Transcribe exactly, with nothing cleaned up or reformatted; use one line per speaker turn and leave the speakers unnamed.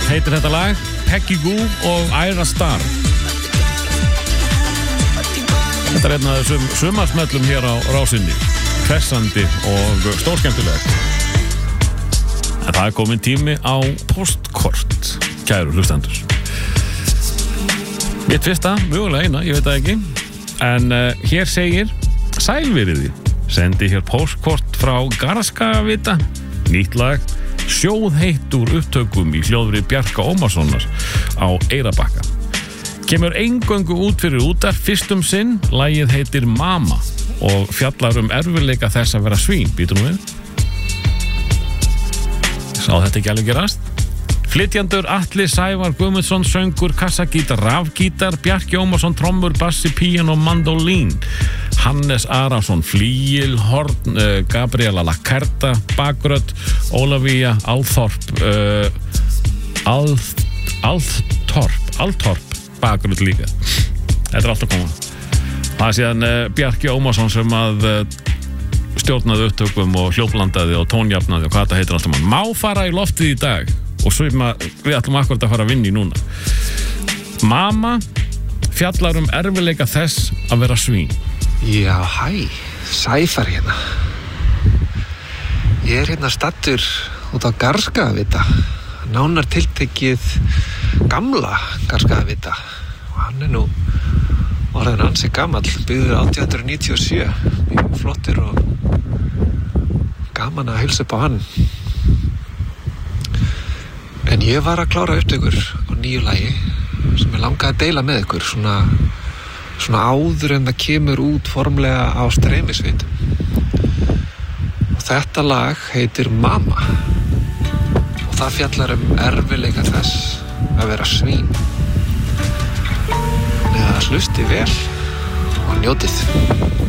heitir þetta lag, Peggy Gou og Ira Starr. Þetta er einn af þessum sumarsmellum hér á Rásinni, hressandi og stórskemmtilegt. En það er komin tími á postkort, kæru hlustendur. Mitt fyrsta, mögulega eina, ég veit það ekki. En uh, hér segir, sælveriði, sendi hér postkort frá Garðskagavita, nýtt lag, sjóðheitt úr upptökum í hljóðri Bjarka Ómarssonar á Eyrarbakka. Kemur eingöngu út fyrir útar fyrstum sinn, lagið heitir Mama og fjallar um erfiðleika þess að vera svín, býtur nú við. Sá þetta ekki alveg gerast. Flytjandur Atli Sævar Guðmundsson, söngur, kassagítar, rafgítar, Bjarki Ómarsson, trommur, bassi, píano, mandolín, Hannes Arason, flíil, horn, uh, Gabriela Lacerda, bakrödd, Ólafía Alþorp, uh, Alð, Alþorp, Alþorp, bakrödd líka. Þetta er allt að koma. Það er síðan uh, Bjarki Ómarsson sem að uh, stjórnaði upptökum og hljóflandaði og tónjafnaði og hvað þetta heitir alltaf mann. Má fara í loftið í dag og svo við ætlum akkurat að fara að vinna í núna. Mama fjallar um erfiðleika þess að vera svín.
Já, hæ, Sæfar hérna. Ég er hérna stattur út á Garðskagavita, nánar tiltekið gamla Garðskagavita og hann er nú orðinn ansi gamall, byggður átján hundruð níutíu og sjö, mjög flottur og gaman að heilsa upp á hann. En ég var að klára upptökur á nýju lagi sem ég langaði að deila með ykkur svona, svona áður en það kemur út formlega á streymisveitum. Og þetta lag heitir Mama og það fjallar um erfiðleika þess að vera svín. Þannig að hlusti vel og njótið.